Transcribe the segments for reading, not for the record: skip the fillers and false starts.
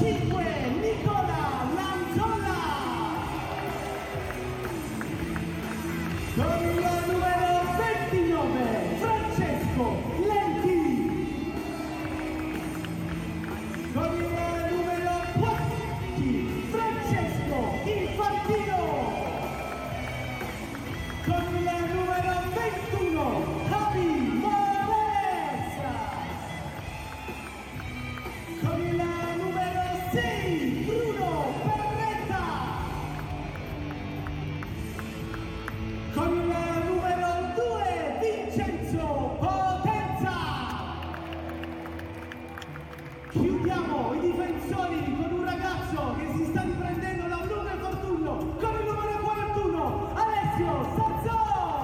5 Nicola Lanzola, con il numero 29 Francesco Lenti, con il numero 14 Francesco Infantino, con il numero 21 Javi Morales, con il numero 6 Bruno Perretta, con il numero 2 Vincenzo Potenza. Chiudiamo i difensori con un ragazzo che si sta riprendendo da un lungo infortunio, con il numero 41 Alessio Sazzò.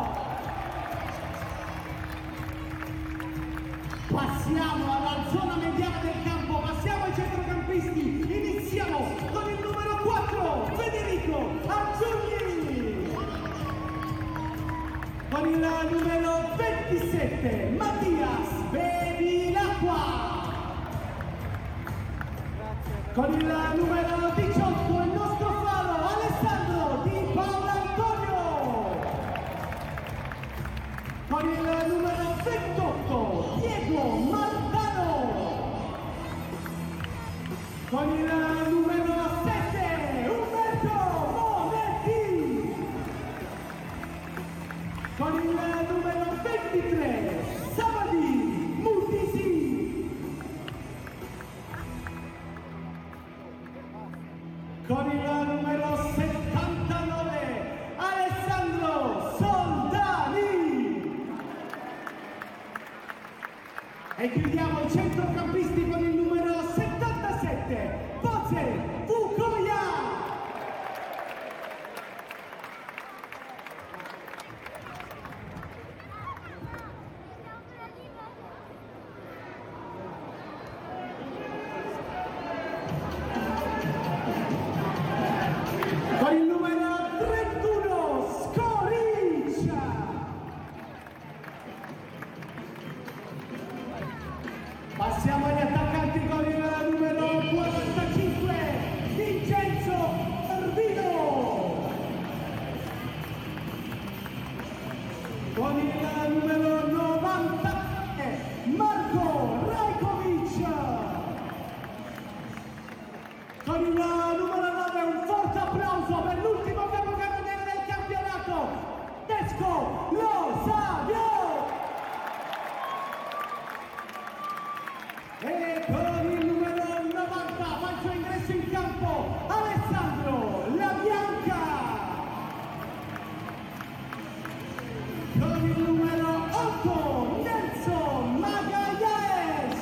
Passiamo alla zona mediana del campo, passiamo ai centrocampisti, iniziamo con il numero 4 Federico Azzurri, con il numero 27 Mattias Bevilacqua, con il numero 18 il nostro faro Alessandro Di Paolo Antonio, con il numero 28 Diego Martano, con il numero 7 Umberto Monetti, con il numero 23 Sabadi Mutisi, con il numero 79 Alessandro Soldani. E chiudiamo i centrocampisti con il numero 77 Boze Vukoya. Con il numero 31 Scoric, passiamo agli attaccanti con il numero 45 Vincenzo Urbino, con il numero 93 Marco Rajkovic, con il numero 9 un forte applauso per l'ultimo capocannoniere del campionato, Desco Lo Savio. E con il numero 90 fa il suo ingresso in campo Alessandro La Bianca, con il numero 8 Nelson Magallanes,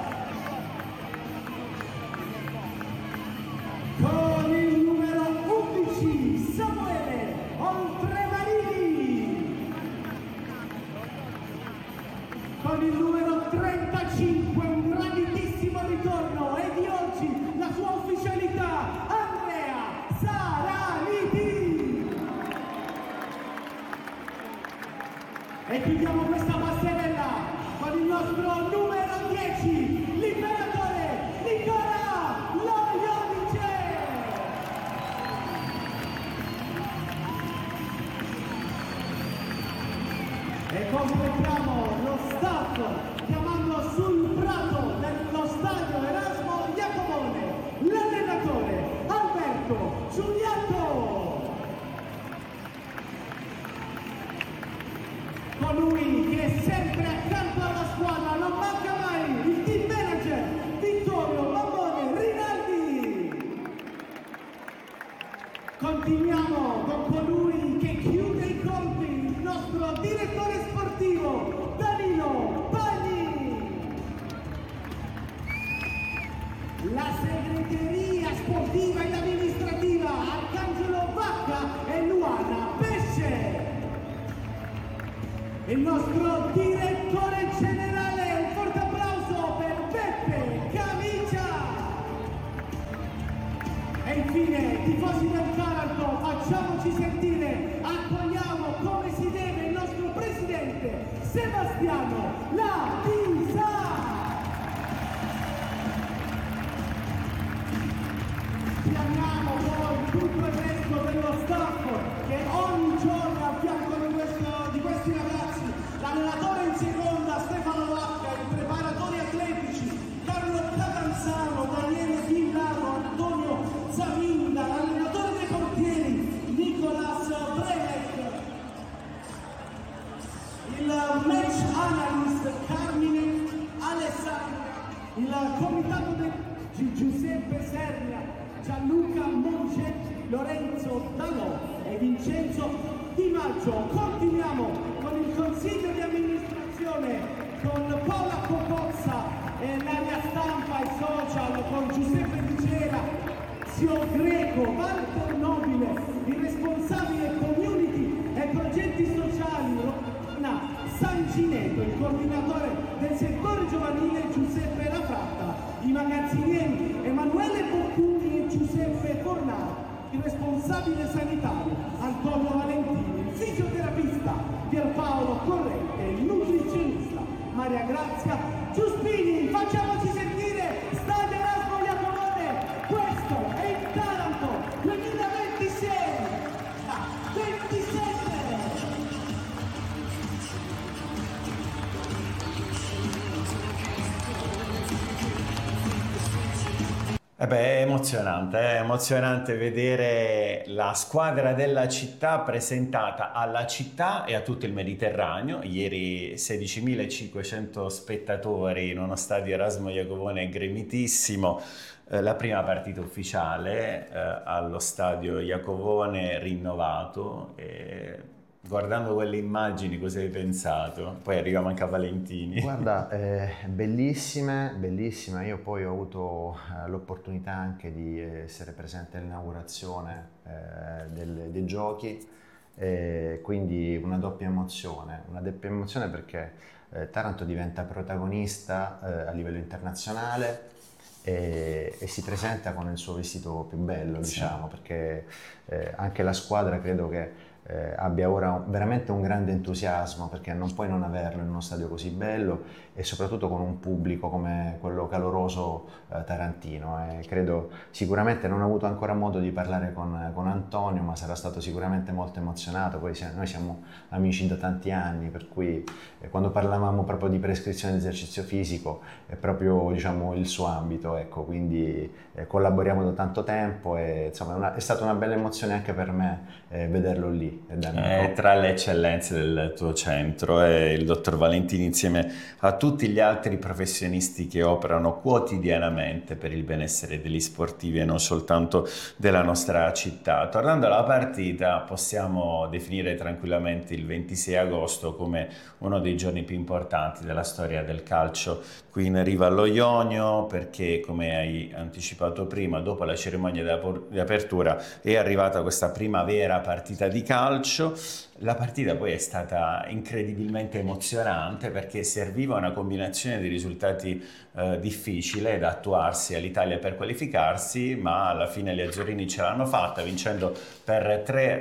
con il numero 11 Samuele Oltremarini, con il numero 35 un graditissimo ritorno e di oggi la sua ufficialità Andrea Saraniti. E chiudiamo questa passerella con il nostro numero 10 l'imperatore Nicola Lojovice. E completiamo lo staff chiamando sul prato dello stadio Erasmo Iacomone l'allenatore Alberto Giulietto, colui che è sempre accanto alla squadra, non manca mai, il team manager Vittorio Mammone Rinaldi. Continuiamo con colui che chiude i conti, il nostro direttore sportivo Danilo Bagni, la segreteria sportiva ed amministrativa Arcangelo Vacca e Luana Pesce, il nostro direttore generale, un forte applauso per Beppe Camicia. E infine, tifosi del Taranto, facciamoci sentire, accogliamo come si deve il nostro presidente Sebastiano La Pisa. Pianiamo poi tutto il resto dello staff che ogni giorno è a fianco di questi ragazzi, l'allenatore in seconda Stefano Vacca, i preparatori atletici Carlo Catanzaro, Daniele Villaro, Antonio Zaminda, l'allenatore dei portieri Nicolas Brenek, il match analyst Carmine Alessandro, il comitato di Giuseppe Serra, Gianluca Moncetti, Lorenzo Dalò e Vincenzo Di Maggio. Continuiamo con il consiglio di amministrazione con Paola Cocozza e l'area stampa e social con Giuseppe Dicera, Zio Greco, Walter Nobile, il responsabile community e progetti sociali Rona Sangineto, il coordinatore del settore giovanile Giuseppe Lafratta, i magazzinieri Emanuele Boccuni e Giuseppe Fornaro, il responsabile sanitario Antonio Valentini, il fisioterapista Pierpaolo Corrente, il nutrizionista Maria Grazia Giuspini. Facciamoci sentire, Stadio Erasmo Iacovone, questo è il Taranto 2026, 27. È emozionante vedere la squadra della città presentata alla città e a tutto il Mediterraneo. Ieri 16.500 spettatori in uno stadio Erasmo Iacovone gremitissimo, la prima partita ufficiale allo stadio Iacovone rinnovato. Guardando quelle immagini, cosa hai pensato? Poi arriviamo anche a Valentini. Guarda, bellissime. Io poi ho avuto l'opportunità anche di essere presente all'inaugurazione dei giochi, quindi una doppia emozione perché Taranto diventa protagonista a livello internazionale e si presenta con il suo vestito più bello, diciamo, perché anche la squadra credo che abbia ora veramente un grande entusiasmo, perché non puoi non averlo in uno stadio così bello e soprattutto con un pubblico come quello caloroso tarantino. Credo sicuramente, non ho avuto ancora modo di parlare con Antonio, ma sarà stato sicuramente molto emozionato. Poi noi siamo amici da tanti anni, per cui quando parlavamo proprio di prescrizione di esercizio fisico è proprio, diciamo, il suo ambito, ecco, quindi collaboriamo da tanto tempo e insomma è stata una bella emozione anche per me vederlo lì. Tra le eccellenze del tuo centro il dottor Valentini, insieme a tutti gli altri professionisti che operano quotidianamente per il benessere degli sportivi e non soltanto della nostra città. Tornando alla partita, possiamo definire tranquillamente il 26 agosto come uno dei giorni più importanti della storia del calcio qui in riva allo Ionio, perché, come hai anticipato prima, dopo la cerimonia di apertura è arrivata questa prima vera partita di calcio. La partita poi è stata incredibilmente emozionante, perché serviva una combinazione di risultati difficile da attuarsi all'Italia per qualificarsi, ma alla fine gli azzurrini ce l'hanno fatta, vincendo per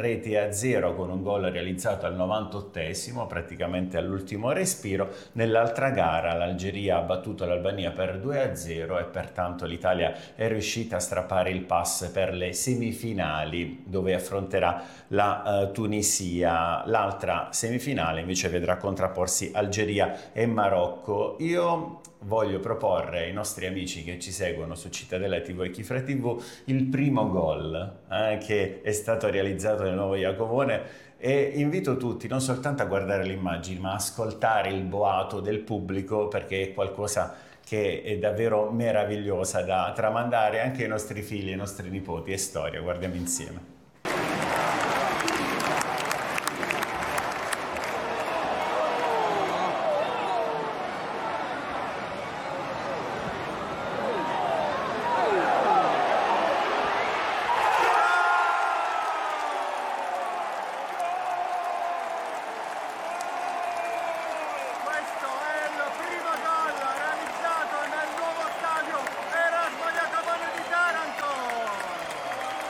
3-0 con un gol realizzato al 98esimo, praticamente all'ultimo respiro. Nell'altra gara l'Algeria ha battuto l'Albania per 2-0 e pertanto l'Italia è riuscita a strappare il pass per le semifinali, dove affronterà la Tunisia. L'altra semifinale invece vedrà contrapporsi Algeria e Marocco. Io voglio proporre ai nostri amici che ci seguono su Cittadella TV e Chifra TV il primo gol che è stato realizzato nel nuovo Iacovone, e invito tutti non soltanto a guardare le immagini ma ascoltare il boato del pubblico, perché è qualcosa che è davvero meravigliosa da tramandare anche ai nostri figli e ai nostri nipoti. È storia, guardiamo insieme.